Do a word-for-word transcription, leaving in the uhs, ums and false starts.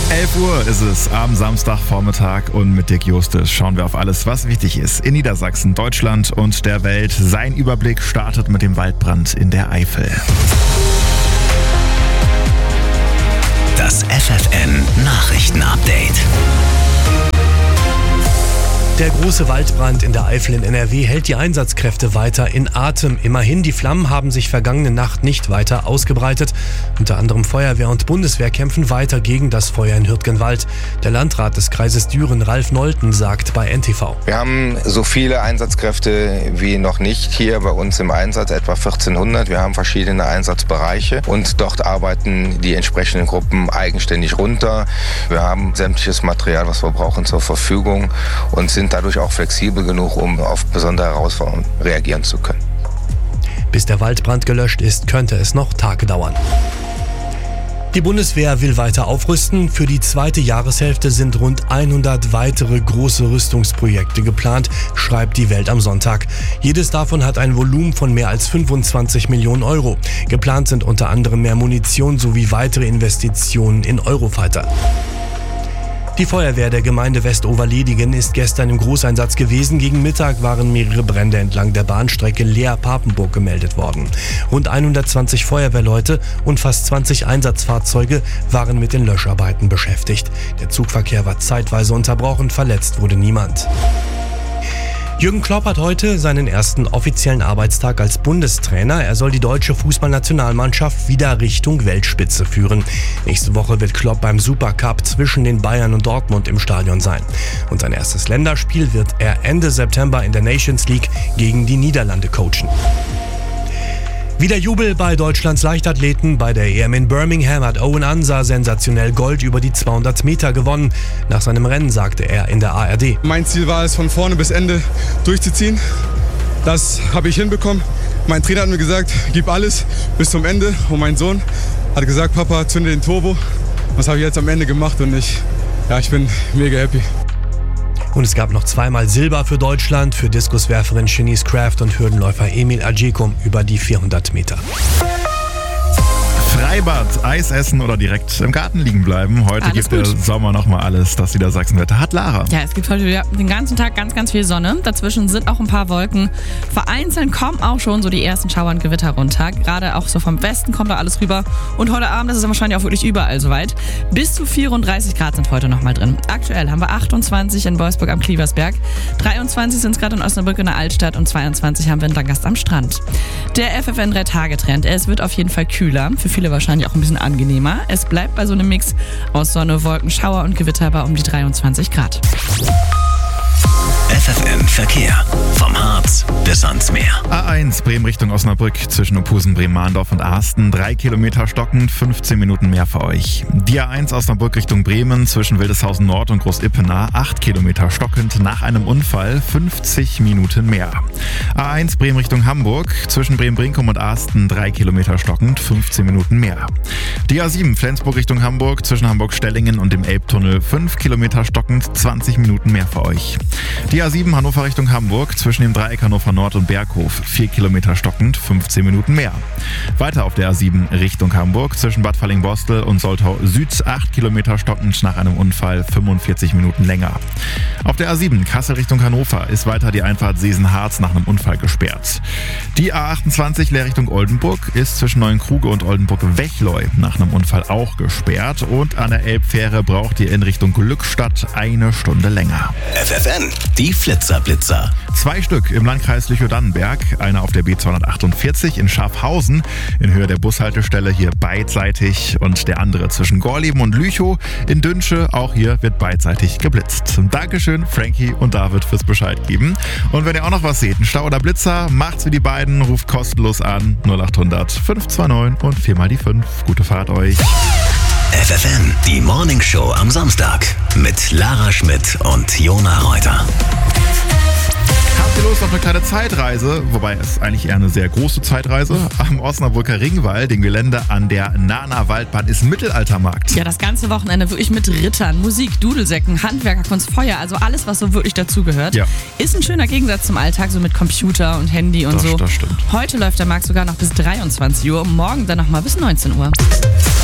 elf Uhr ist es am Samstagvormittag und mit Dick Justus schauen wir auf alles, was wichtig ist in Niedersachsen, Deutschland und der Welt. Sein Überblick startet mit dem Waldbrand in der Eifel. Das F F N Nachrichten-Update. Der große Waldbrand in der Eifel in N R W hält die Einsatzkräfte weiter in Atem. Immerhin, die Flammen haben sich vergangene Nacht nicht weiter ausgebreitet. Unter anderem Feuerwehr und Bundeswehr kämpfen weiter gegen das Feuer in Hürtgenwald. Der Landrat des Kreises Düren, Ralf Nolten, sagt bei N T V: Wir haben so viele Einsatzkräfte wie noch nicht hier bei uns im Einsatz, etwa vierzehnhundert. Wir haben verschiedene Einsatzbereiche und dort arbeiten die entsprechenden Gruppen eigenständig runter. Wir haben sämtliches Material, was wir brauchen, zur Verfügung und sind dadurch auch flexibel genug, um auf besondere Herausforderungen reagieren zu können. Bis der Waldbrand gelöscht ist, könnte es noch Tage dauern. Die Bundeswehr will weiter aufrüsten. Für die zweite Jahreshälfte sind rund hundert weitere große Rüstungsprojekte geplant, schreibt die Welt am Sonntag. Jedes davon hat ein Volumen von mehr als fünfundzwanzig Millionen Euro. Geplant sind unter anderem mehr Munition sowie weitere Investitionen in Eurofighter. Die Feuerwehr der Gemeinde Westoverledigen ist gestern im Großeinsatz gewesen. Gegen Mittag waren mehrere Brände entlang der Bahnstrecke Leer-Papenburg gemeldet worden. Rund hundertzwanzig Feuerwehrleute und fast zwanzig Einsatzfahrzeuge waren mit den Löscharbeiten beschäftigt. Der Zugverkehr war zeitweise unterbrochen, verletzt wurde niemand. Jürgen Klopp hat heute seinen ersten offiziellen Arbeitstag als Bundestrainer. Er soll die deutsche Fußballnationalmannschaft wieder Richtung Weltspitze führen. Nächste Woche wird Klopp beim Supercup zwischen den Bayern und Dortmund im Stadion sein. Und sein erstes Länderspiel wird er Ende September in der Nations League gegen die Niederlande coachen. Wieder Jubel bei Deutschlands Leichtathleten. Bei der E M in Birmingham hat Owen Ansa sensationell Gold über die zweihundert Meter gewonnen. Nach seinem Rennen sagte er in der A R D: Mein Ziel war es, von vorne bis Ende durchzuziehen. Das habe ich hinbekommen. Mein Trainer hat mir gesagt, gib alles bis zum Ende. Und mein Sohn hat gesagt, Papa, zünde den Turbo. Das habe ich jetzt am Ende gemacht und ich, ja, ich bin mega happy. Und es gab noch zweimal Silber für Deutschland, für Diskuswerferin Shanice Kraft und Hürdenläufer Emil Ajekum über die vierhundert Meter. Freibad, Eis essen oder direkt im Garten liegen bleiben. Heute Alles gibt gut. der Sommer nochmal alles, das Niedersachsenwetter hat. Lara. Ja, es gibt heute wieder den ganzen Tag ganz, ganz viel Sonne. Dazwischen sind auch ein paar Wolken. Vereinzelt kommen auch schon so die ersten Schauer und Gewitter runter. Gerade auch so vom Westen kommt da alles rüber. Und heute Abend ist es wahrscheinlich auch wirklich überall soweit. Bis zu vierunddreißig Grad sind heute nochmal drin. Aktuell haben wir achtundzwanzig in Wolfsburg am Klieversberg, dreiundzwanzig sind es gerade in Osnabrück in der Altstadt und zweiundzwanzig haben wir in Langgast am Strand. Der F F N drei Tage Trend. Es wird auf jeden Fall kühler. Für viele wahrscheinlich auch ein bisschen angenehmer. Es bleibt bei so einem Mix aus Sonne, Wolken, Schauer und Gewitter bei um die dreiundzwanzig Grad. F F N Verkehr. Vom Harz bis ans Meer. A eins Bremen Richtung Osnabrück zwischen Opusen, Bremen-Mahndorf und Arsten. Drei Kilometer stockend, fünfzehn Minuten mehr für euch. Die A eins Osnabrück Richtung Bremen zwischen Wildeshausen Nord und Groß-Ippener. Acht Kilometer stockend nach einem Unfall, fünfzig Minuten mehr. A eins Bremen Richtung Hamburg zwischen Bremen-Brinkum und Arsten. Drei Kilometer stockend, fünfzehn Minuten mehr. Die A sieben Flensburg Richtung Hamburg zwischen Hamburg-Stellingen und dem Elbtunnel. Fünf Kilometer stockend, zwanzig Minuten mehr für euch. Die A sieben Hannover Richtung Hamburg zwischen dem Dreieck Hannover Nord und Berghof. vier Kilometer stockend, fünfzehn Minuten mehr. Weiter auf der A sieben Richtung Hamburg zwischen Bad Falling-Bostel und Soltau Süd. acht Kilometer stockend nach einem Unfall, fünfundvierzig Minuten länger. Auf der A sieben Kassel Richtung Hannover ist weiter die Einfahrt Seesen-Harz nach einem Unfall gesperrt. Die A achtundzwanzig Leer Richtung Oldenburg ist zwischen Neuenkruge und Oldenburg-Wechleu nach einem Unfall auch gesperrt. Und an der Elbfähre braucht ihr in Richtung Glückstadt eine Stunde länger. F F N, die Flitzerblitzer. Zwei Stück im Landkreis Lüchow-Dannenberg, einer auf der B zweihundertachtundvierzig in Schafhausen in Höhe der Bushaltestelle hier beidseitig und der andere zwischen Gorleben und Lüchow in Dünsche, auch hier wird beidseitig geblitzt. Dankeschön Frankie und David fürs Bescheid geben. Und wenn ihr auch noch was seht, ein Stau oder Blitzer, macht's wie die beiden, ruft kostenlos an null achthundert fünf zwei neun und viermal die fünf. Gute Fahrt euch. F F N, die Morning Show am Samstag mit Lara Schmidt und Jona Reuter. Habt ihr Lust auf eine kleine Zeitreise, wobei es eigentlich eher eine sehr große Zeitreise, am Osnabrücker Ringwall, dem Gelände an der Nana Waldbahn, ist Mittelaltermarkt. Ja, das ganze Wochenende wirklich mit Rittern, Musik, Dudelsäcken, Handwerkerkunst, Feuer, also alles, was so wirklich dazugehört. Ja. Ist ein schöner Gegensatz zum Alltag, so mit Computer und Handy und Das, so. das stimmt. Heute läuft der Markt sogar noch bis dreiundzwanzig Uhr, morgen dann nochmal bis neunzehn Uhr.